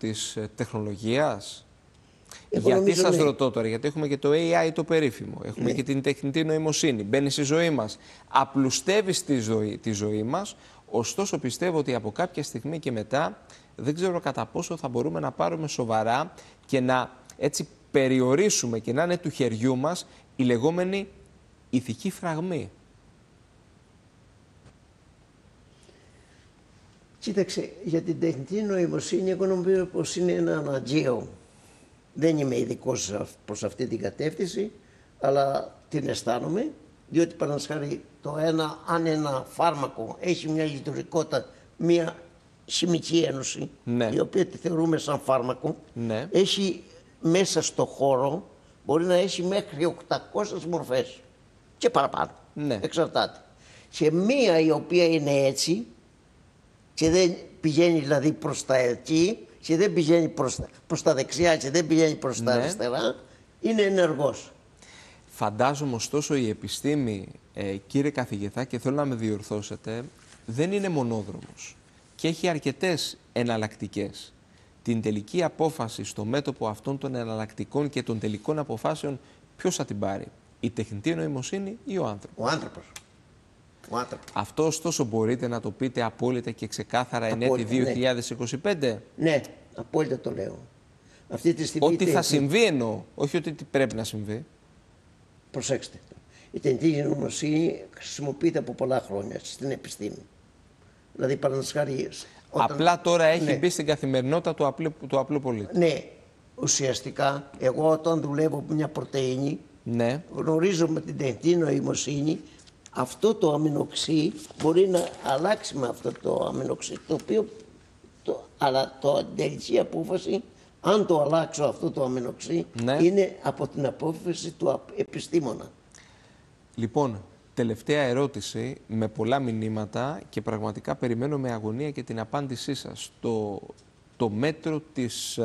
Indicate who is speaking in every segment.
Speaker 1: της τεχνολογίας? Γιατί σας ρωτώ τώρα, γιατί έχουμε και το AI το περίφημο, έχουμε και την τεχνητή νοημοσύνη, μπαίνει στη ζωή μας, απλουστεύει τη ζωή μας, ωστόσο πιστεύω ότι από κάποια στιγμή και μετά δεν ξέρω κατά πόσο θα μπορούμε να πάρουμε σοβαρά και να έτσι περιορίσουμε και να είναι του χεριού μας η λεγόμενη ηθική φραγμή.
Speaker 2: Κοίταξε, για την τεχνητή νοημοσύνη εγώ νομίζω πως είναι ένα αναγκαίο. Δεν είμαι ειδικός προς αυτή την κατεύθυνση, αλλά την αισθάνομαι, διότι παραδείγματος χάρη αν ένα φάρμακο έχει μια λειτουργικότητα, μια χημική ένωση, η οποία τη θεωρούμε σαν φάρμακο, έχει μέσα στο χώρο, μπορεί να έχει μέχρι 800 μορφές και παραπάνω, εξαρτάται. Και μία η οποία είναι έτσι και δεν πηγαίνει δηλαδή προς τα εκεί και δεν πηγαίνει προς τα δεξιά και δεν πηγαίνει προς τα αριστερά, είναι ενεργός.
Speaker 1: Φαντάζομαι ωστόσο η επιστήμη, κύριε καθηγητά, και θέλω να με διορθώσετε, δεν είναι μονόδρομος και έχει αρκετές εναλλακτικές. Την τελική απόφαση στο μέτωπο αυτών των εναλλακτικών και των τελικών αποφάσεων ποιος θα την πάρει, η τεχνητή νοημοσύνη ή ο άνθρωπος?
Speaker 2: Ο άνθρωπος.
Speaker 1: Αυτό ωστόσο μπορείτε να το πείτε απόλυτα και ξεκάθαρα εν έτη 2025?
Speaker 2: Ναι, απόλυτα το λέω. Αυτή τη στιγμή
Speaker 1: ότι θα συμβεί εννοώ, όχι ότι πρέπει να συμβεί.
Speaker 2: Προσέξτε, η τεχνητή νοημοσύνη χρησιμοποιείται από πολλά χρόνια στην επιστήμη. Δηλαδή, παραδείγματος χάρη.
Speaker 1: Απλά τώρα έχει μπει στην καθημερινότητα του απλού πολίτη.
Speaker 2: Ναι, ουσιαστικά, εγώ όταν δουλεύω με μια πρωτεΐνη, γνωρίζω με την τεχνητή νοημοσύνη αυτό το αμινοξύ μπορεί να αλλάξει με αυτό το αμινοξύ, το οποίο, αλλά το τελική απόφαση, αν το αλλάξω αυτό το αμινοξύ, είναι από την απόφαση του επιστήμονα.
Speaker 1: Λοιπόν, τελευταία ερώτηση με πολλά μηνύματα και πραγματικά περιμένω με αγωνία και την απάντησή σας. Το μέτρο της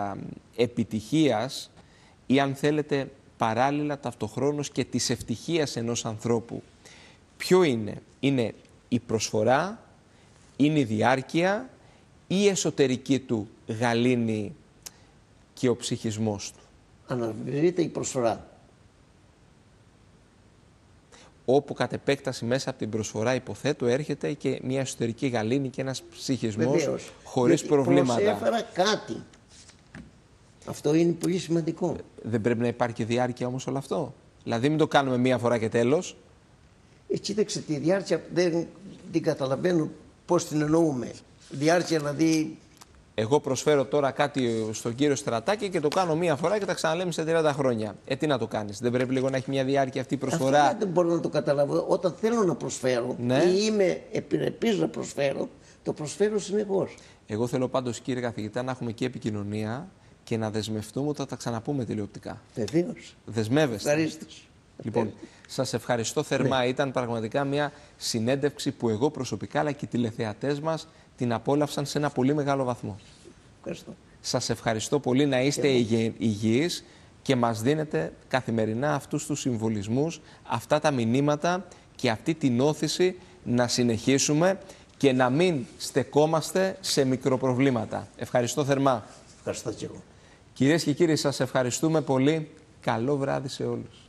Speaker 1: επιτυχίας ή αν θέλετε παράλληλα ταυτοχρόνως και της ευτυχίας ενός ανθρώπου, ποιο είναι? Είναι η προσφορά, είναι η διάρκεια ή η εσωτερική του γαλήνη και ο ψυχισμός του?
Speaker 2: Αναμφισβητείται η προσφορά.
Speaker 1: Όπου κατ' επέκταση μέσα από την προσφορά, υποθέτω, έρχεται και μια εσωτερική γαλήνη και ένας ψυχισμός χωρίς προβλήματα.
Speaker 2: Προσέφερα κάτι. Αυτό είναι πολύ σημαντικό.
Speaker 1: Δεν πρέπει να υπάρχει διάρκεια όμως όλο αυτό? Δηλαδή μην το κάνουμε μία φορά και τέλος.
Speaker 2: Κοίταξε, τη διάρκεια δεν την καταλαβαίνω πώς την εννοούμε. Διάρκεια δηλαδή...
Speaker 1: Εγώ προσφέρω τώρα κάτι στον κύριο Στρατάκη και το κάνω μία φορά και τα ξαναλέμε σε 30 χρόνια. Τι να το κάνεις? Δεν πρέπει λίγο να έχει μια διάρκεια αυτή η προσφορά?
Speaker 2: Αυτό δεν μπορώ να το καταλάβω. Όταν θέλω να προσφέρω ή είμαι επιρρεπής να προσφέρω, το προσφέρω συνεχώς.
Speaker 1: Εγώ θέλω πάντως, κύριε καθηγητά, να έχουμε και επικοινωνία και να δεσμευτούμε ότι θα τα ξαναπούμε τηλεοπτικά.
Speaker 2: Βεβαίως.
Speaker 1: Δεσμεύεστε?
Speaker 2: Ευχαρίστως.
Speaker 1: Λοιπόν, σας ευχαριστώ θερμά. Ήταν πραγματικά μια συνέντευξη που εγώ προσωπικά αλλά και οι τηλεθεατές μας την απόλαυσαν σε ένα πολύ μεγάλο βαθμό.
Speaker 2: Ευχαριστώ.
Speaker 1: Σας ευχαριστώ πολύ, να είστε υγιείς και μας δίνετε καθημερινά αυτούς τους συμβολισμούς, αυτά τα μηνύματα και αυτή την όθηση να συνεχίσουμε και να μην στεκόμαστε σε μικροπροβλήματα. Ευχαριστώ θερμά.
Speaker 2: Ευχαριστώ και εγώ.
Speaker 1: Κυρίες και κύριοι, σας ευχαριστούμε πολύ. Καλό βράδυ σε όλους.